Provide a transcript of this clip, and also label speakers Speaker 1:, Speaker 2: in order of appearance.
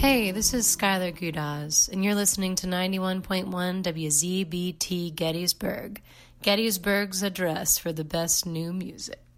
Speaker 1: Hey, this is Skylar Gudaz, and you're listening to 91.1 WZBT Gettysburg, Gettysburg's address for the best new music.